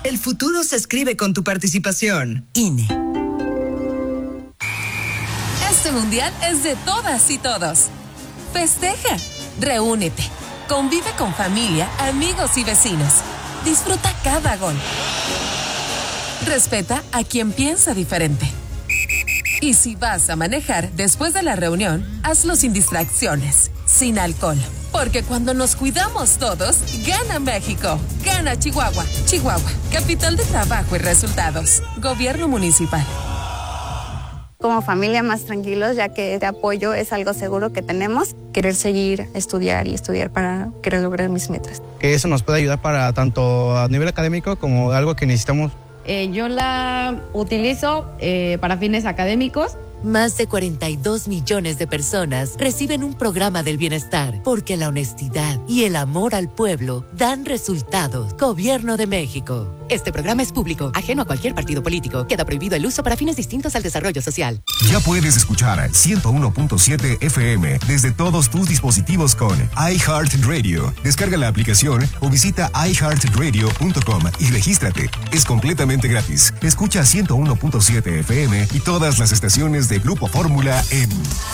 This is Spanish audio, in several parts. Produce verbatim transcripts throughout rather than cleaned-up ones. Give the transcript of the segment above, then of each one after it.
El futuro se escribe con tu participación. I N E. Este mundial es de todas y todos. Festeja, reúnete, convive con familia, amigos y vecinos. Disfruta cada gol. Respeta a quien piensa diferente. Y si vas a manejar después de la reunión, hazlo sin distracciones, sin alcohol. Porque cuando nos cuidamos todos, gana México, gana Chihuahua. Chihuahua, capital de trabajo y resultados. Gobierno municipal. Como familia más tranquilos, ya que este apoyo es algo seguro que tenemos. Querer seguir, estudiar y estudiar para querer lograr mis metas. Que eso nos puede ayudar para tanto a nivel académico como algo que necesitamos. Eh, yo la utilizo eh, para fines académicos. Más de cuarenta y dos millones de personas reciben un programa del bienestar porque la honestidad y el amor al pueblo dan resultados. Gobierno de México. Este programa es público, ajeno a cualquier partido político. Queda prohibido el uso para fines distintos al desarrollo social. Ya puedes escuchar ciento uno punto siete F M desde todos tus dispositivos con iHeartRadio. Descarga la aplicación o visita i heart radio punto com y regístrate. Es completamente gratis. Escucha ciento uno punto siete F M y todas las estaciones de Grupo Fórmula en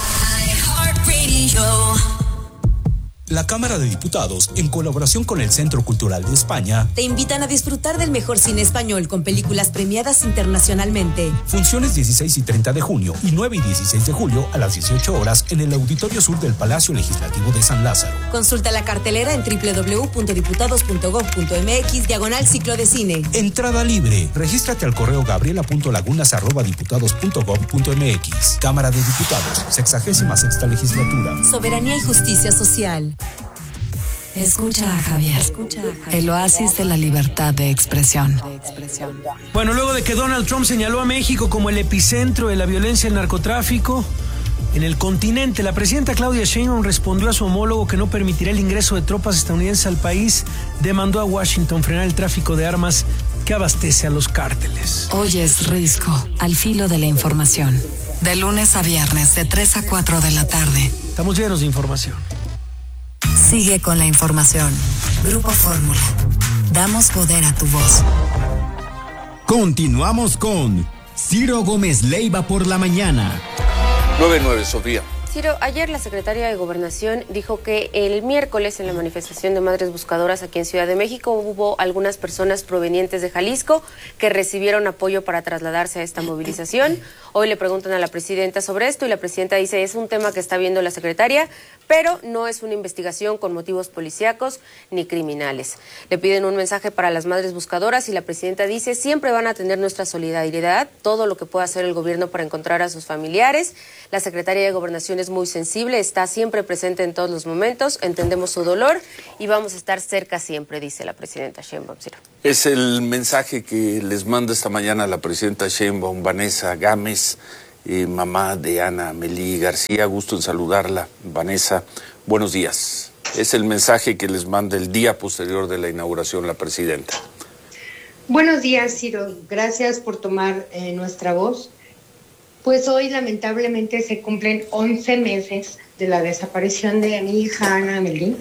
iHeartRadio. La Cámara de Diputados, en colaboración con el Centro Cultural de España, te invitan a disfrutar del mejor cine español con películas premiadas internacionalmente. Funciones dieciséis y treinta de junio y nueve y dieciséis de julio a las dieciocho horas en el Auditorio Sur del Palacio Legislativo de San Lázaro. Consulta la cartelera en doble u doble u doble u punto diputados punto gob punto m x diagonal ciclo de cine. Entrada libre. Regístrate al correo gabriela punto lagunas arroba diputados punto gob punto m x. Cámara de Diputados, sexagésima sexta legislatura. Soberanía y justicia social. Escucha a Javier. Escucha a Javier. El oasis de la libertad de expresión. Bueno, luego de que Donald Trump señaló a México como el epicentro de la violencia y el narcotráfico en el continente, la presidenta Claudia Sheinbaum respondió a su homólogo que no permitirá el ingreso de tropas estadounidenses al país. Demandó a Washington frenar el tráfico de armas que abastece a los cárteles. Hoy es Risco, al filo de la información. De lunes a viernes, de tres a cuatro de la tarde. Estamos llenos de información. Sigue con la información. Grupo Fórmula. Damos poder a tu voz. Continuamos con Ciro Gómez Leiva por la mañana. nueve nueve, Sofía. Ciro, ayer la secretaria de Gobernación dijo que el miércoles en la manifestación de Madres Buscadoras aquí en Ciudad de México hubo algunas personas provenientes de Jalisco que recibieron apoyo para trasladarse a esta movilización. Hoy le preguntan a la presidenta sobre esto y la presidenta dice es un tema que está viendo la secretaria, pero no es una investigación con motivos policíacos ni criminales. Le piden un mensaje para las Madres Buscadoras y la presidenta dice siempre van a tener nuestra solidaridad, todo lo que pueda hacer el gobierno para encontrar a sus familiares. La secretaria de Gobernación es muy sensible, está siempre presente en todos los momentos, entendemos su dolor y vamos a estar cerca siempre, dice la presidenta Sheinbaum. Es el mensaje que les manda esta mañana la presidenta Sheinbaum, Vanessa Gámez, eh, mamá de Ana Melí García. Gusto en saludarla, Vanessa. Buenos días. Es el mensaje que les manda el día posterior de la inauguración la presidenta. Buenos días, Ciro. Gracias por tomar eh, nuestra voz. Pues hoy lamentablemente se cumplen once meses de la desaparición de mi hija Ana Melí.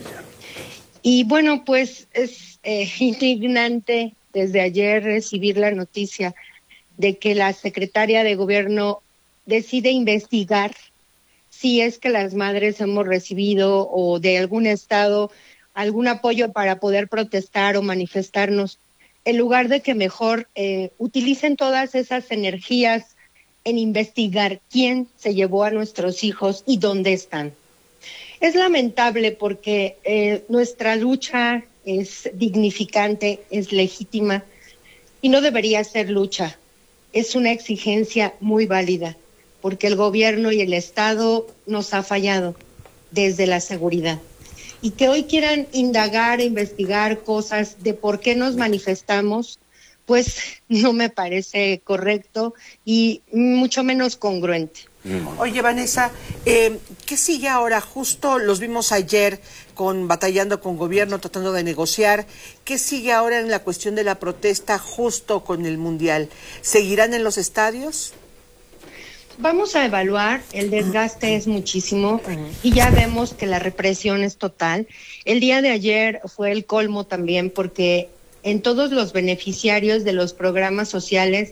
Y bueno, pues es eh, indignante desde ayer recibir la noticia de que la secretaria de Gobierno decide investigar si es que las madres hemos recibido o de algún estado algún apoyo para poder protestar o manifestarnos, en lugar de que mejor eh, utilicen todas esas energías en investigar quién se llevó a nuestros hijos y dónde están. Es lamentable porque eh, nuestra lucha es dignificante, es legítima y no debería ser lucha. Es una exigencia muy válida porque el gobierno y el Estado nos ha fallado desde la seguridad. Y que hoy quieran indagar e investigar cosas de por qué nos manifestamos, pues no me parece correcto y mucho menos congruente. Oye, Vanessa, eh, ¿qué sigue ahora? Justo los vimos ayer con batallando con gobierno, tratando de negociar. ¿Qué sigue ahora en la cuestión de la protesta justo con el Mundial? ¿Seguirán en los estadios? Vamos a evaluar, el desgaste es muchísimo y ya vemos que la represión es total. El día de ayer fue el colmo también porque en todos los beneficiarios de los programas sociales,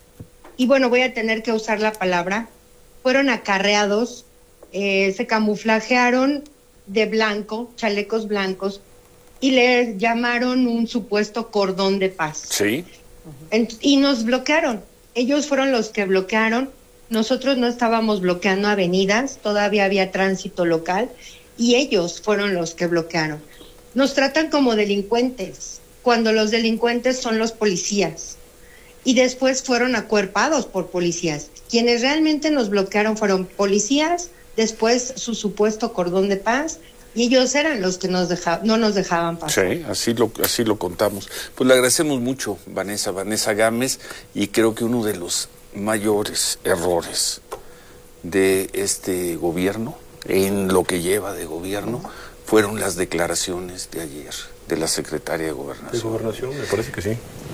y bueno, voy a tener que usar la palabra, fueron acarreados, eh, se camuflajearon de blanco, chalecos blancos, y le llamaron un supuesto cordón de paz. Sí. En- y nos bloquearon. Ellos fueron los que bloquearon. Nosotros no estábamos bloqueando avenidas, todavía había tránsito local, y ellos fueron los que bloquearon. Nos tratan como delincuentes, cuando los delincuentes son los policías. Y después fueron acuerpados por policías. Quienes realmente nos bloquearon fueron policías, después su supuesto cordón de paz, y ellos eran los que nos deja, no nos dejaban pasar. Sí, así lo, así lo contamos. Pues le agradecemos mucho, Vanessa, Vanessa Gámez, y creo que uno de los mayores errores de este gobierno, en lo que lleva de gobierno, fueron las declaraciones de ayer de la secretaria de Gobernación. De Gobernación, me parece que sí.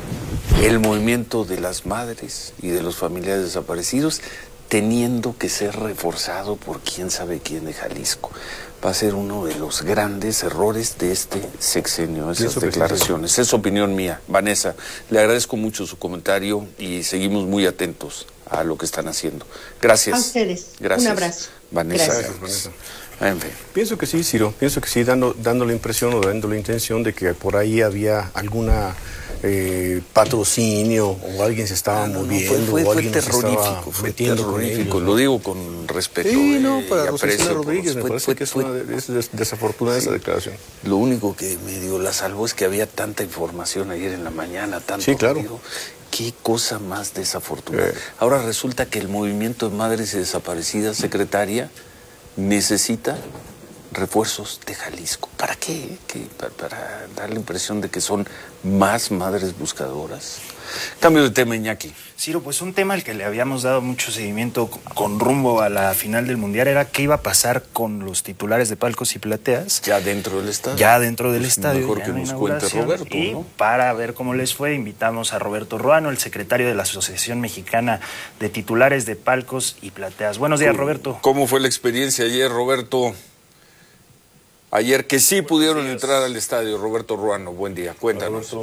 El movimiento de las madres y de los familiares desaparecidos teniendo que ser reforzado por quién sabe quién de Jalisco. Va a ser uno de los grandes errores de este sexenio, esas declaraciones. Es opinión mía. Vanessa, le agradezco mucho su comentario y seguimos muy atentos a lo que están haciendo. Gracias. A ustedes. Gracias. Un abrazo. Vanessa. Gracias. Vanessa. En fin. Pienso que sí, Ciro, pienso que sí, dando, dando la impresión o dando la intención de que por ahí había alguna eh, patrocinio o alguien se estaba Ah, no, no, moviendo fue, fue, o alguien fue se estaba terrorífico, fue metiendo con terrorífico, ellos, ¿no? lo digo con respeto. Sí, no, eh, para y Rosicina aprecio por Rodríguez los- me fue- parece fue- que es, fue- una de- es des- desafortunada Sí. esa declaración. Lo único que medio la salvó es que había tanta información ayer en la mañana, tanto Sí, claro. ruido. Qué cosa más desafortunada. Ahora resulta que el movimiento de madres y desaparecidas, secretaria, necesita refuerzos de Jalisco. ¿Para qué? ¿Qué? ¿Para, para dar la impresión de que son más madres buscadoras? Cambio de tema, Iñaki. Ciro, pues un tema al que le habíamos dado mucho seguimiento con rumbo a la final del Mundial era qué iba a pasar con los titulares de palcos y plateas. Ya dentro del estadio. Ya dentro del Pues estadio. mejor ya que en la nos cuente inauguración. Roberto, Y ¿no? para ver cómo les fue, invitamos a Roberto Ruano, el secretario de la Asociación Mexicana de Titulares de Palcos y Plateas. Buenos días, Roberto. ¿Cómo fue la experiencia ayer, Roberto? Ayer que sí pudieron entrar al estadio, Roberto Ruano. Buen día, cuéntanos.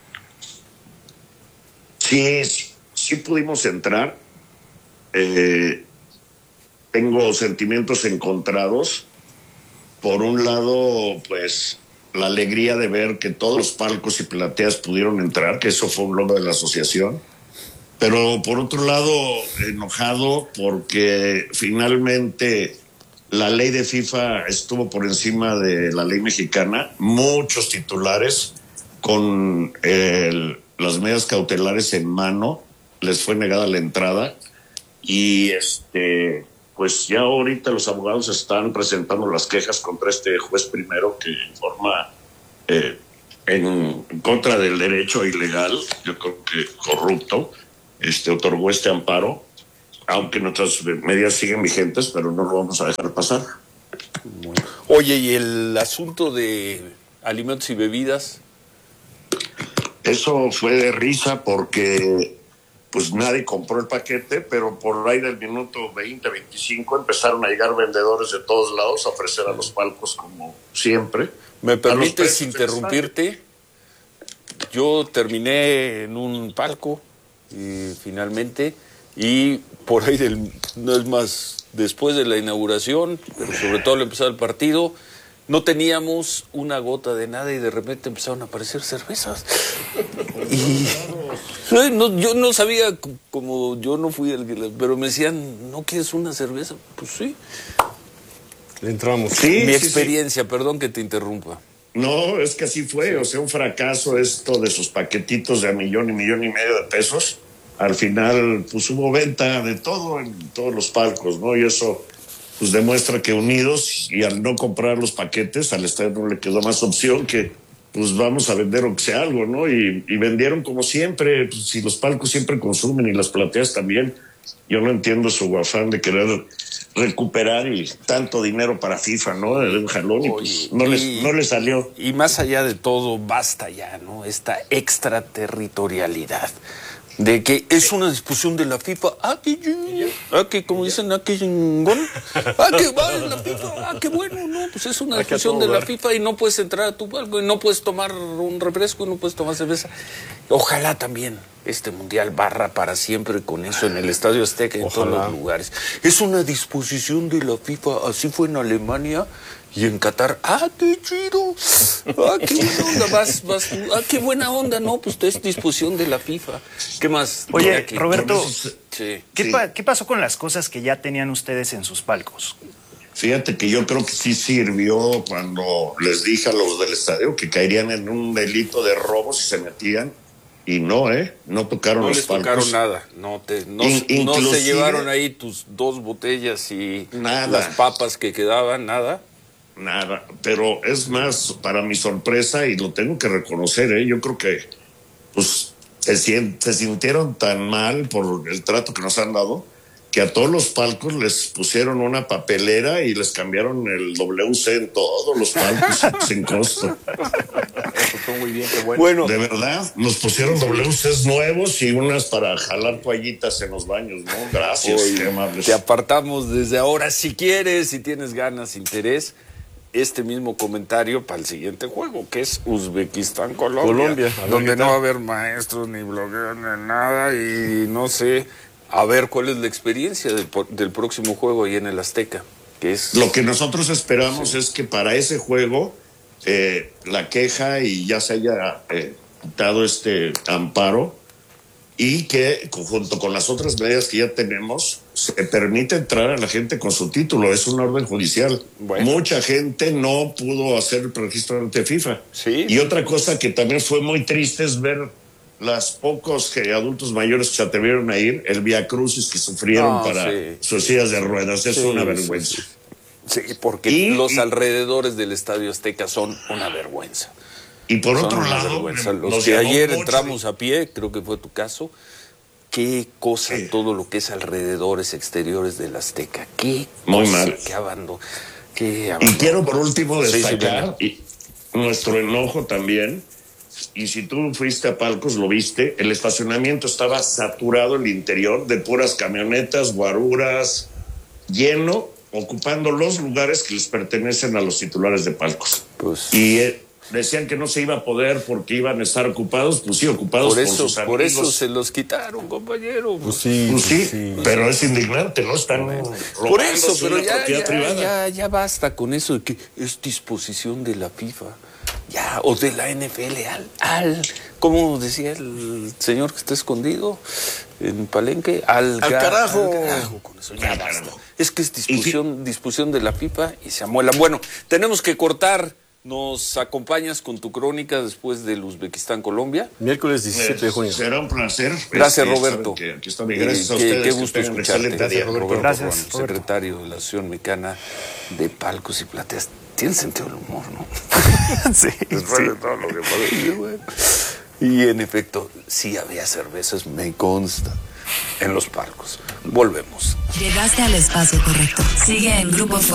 Sí, sí, sí pudimos entrar. Eh, tengo sentimientos encontrados. Por un lado, pues, la alegría de ver que todos los palcos y plateas pudieron entrar, que eso fue un logro de la asociación. Pero por otro lado, enojado porque finalmente la ley de FIFA estuvo por encima de la ley mexicana. Muchos titulares con el, las medidas cautelares en mano les fue negada la entrada y este pues ya ahorita los abogados están presentando las quejas contra este juez primero que informa eh, en contra del derecho ilegal, yo creo que corrupto, este otorgó este amparo, aunque nuestras medidas siguen vigentes, pero no lo vamos a dejar pasar. Oye, ¿y el asunto de alimentos y bebidas? Eso fue de risa porque pues nadie compró el paquete, pero por ahí del minuto veinte, veinticinco empezaron a llegar vendedores de todos lados a ofrecer a los palcos como siempre. ¿Me A los permites precios del interrumpirte? Yo terminé en un palco y finalmente, y por ahí del, no es más, después de la inauguración, pero sobre todo al empezar el partido, no teníamos una gota de nada y de repente empezaron a aparecer cervezas. Y no, no, yo no sabía, como yo no fui el que las, pero me decían, ¿no quieres una cerveza? Pues sí. Le entramos. Sí, Mi sí, experiencia, perdón que te interrumpa. No, es que así fue, o sea, un fracaso esto de sus paquetitos de a millón y millón y medio de pesos. Al final, pues hubo venta de todo en todos los palcos, ¿no? Y eso, pues demuestra que unidos y al no comprar los paquetes, al estadio no le quedó más opción que, pues vamos a vender o que sea algo, ¿no? Y, y vendieron como siempre, pues si los palcos siempre consumen y las plateas también. Yo no entiendo su afán de querer recuperar y tanto dinero para FIFA, ¿no? De un jalón y pues no, y, les, no les salió. Y más allá de todo, basta ya, ¿no? Esta extraterritorialidad. de que es una disposición de la FIFA. Ah, que, ah, que como dicen, ah, que chingón. Ah, que va en la FIFA. Ah, qué bueno, no, pues es una disposición de la FIFA y no puedes entrar a tu palco y no puedes tomar un refresco y no puedes tomar cerveza. Ojalá también este mundial barra para siempre con eso en el Estadio Azteca y en todos los lugares. Es una disposición de la FIFA, así fue en Alemania. Y en Qatar, ¡ah, qué chido! ¡Ah, qué buena onda! Vas, vas, ¡ah, qué buena onda! No, pues es disposición de la FIFA. ¿Qué más? Oye, aquí, Roberto, sí. ¿qué, sí. pa- ¿qué pasó con las cosas que ya tenían ustedes en sus palcos? Fíjate que yo creo que sí sirvió cuando les dije a los del estadio que caerían en un delito de robo si se metían. Y no, ¿eh? No tocaron No los les palcos. tocaron nada. No, te, no, In- no se inclusive- llevaron ahí tus dos botellas y Nada. las papas que quedaban, nada. Nada, pero es más, para mi sorpresa, y lo tengo que reconocer, ¿eh? Yo creo que pues se, sien- se sintieron tan mal por el trato que nos han dado, que a todos los palcos les pusieron una papelera y les cambiaron el W C en todos los palcos sin costo. Muy bien, qué bueno. Bueno, de verdad, nos pusieron W Cs nuevos y unas para jalar toallitas en los baños, ¿no? Gracias, Oye, qué amables. te apartamos desde ahora. Si quieres, si tienes ganas, interés, este mismo comentario para el siguiente juego, que es Uzbekistán-Colombia. Colombia, a ver donde qué tal. no va a haber maestros, ni blogueros, ni nada, y no sé, a ver cuál es la experiencia del, po- del próximo juego ahí en el Azteca, que es... Lo que nosotros esperamos es que para ese juego eh, la queja y ya se haya eh, dado este amparo y que junto con las otras medidas que ya tenemos se permite entrar a la gente con su título. Es una orden judicial. Bueno. Mucha gente no pudo hacer el registro ante FIFA. Sí. Y otra cosa que también fue muy triste es ver las pocos que adultos mayores que se atrevieron a ir, el viacrucis que sufrieron No, para sí. sus sillas de ruedas. Es Sí, una sí, vergüenza. Sí, porque Y- los y- alrededores del Estadio Azteca son una vergüenza. Y por Son otro una lado, vergüenza. Los nos que llamó ayer mucho- entramos a pie, creo que fue tu caso, qué cosa todo lo que es alrededores exteriores del Azteca. Qué Muy cosa, mal. Qué abandono. Qué Y abandono. quiero por último Sí, sí, destacar y nuestro enojo también. Y si tú fuiste a Palcos, lo viste, el estacionamiento estaba saturado el interior de puras camionetas, guaruras, lleno, ocupando los lugares que les pertenecen a los titulares de Palcos. Pues, y eh, decían que no se iba a poder porque iban a estar ocupados, pues sí, ocupados por por, eso, sus amigos. por eso se los quitaron, compañero. Pues sí, Pues sí, sí. pero es indignante, ¿no? Están Por eso, robándose pero una ya, propiedad ya, privada. ya, ya basta con eso de que es disposición de la FIFA. Ya, o de la N F L, al, al, como decía el señor que está escondido en Palenque, al, Al ga- carajo. al carajo, con eso ya basta. Es que es disposición, disposición de la FIFA y se amuelan. Bueno, tenemos que cortar. ¿Nos acompañas con tu crónica después del Uzbekistán-Colombia? Miércoles diecisiete de junio. Será un placer. Gracias, Este, Roberto. saben que aquí está mi gracias a Eh, qué- ustedes. Qué que gusto tengan un escucharte. excelente día. Roberto Gracias, Ruano, Roberto. secretario de la Asociación Mexicana de Palcos y Plateas. Tiene sentido el humor, ¿no? Sí, después de todo lo que pasó. Y en efecto, sí había cervezas, me consta, en los palcos. Volvemos. Llegaste al espacio correcto. Sigue en Grupo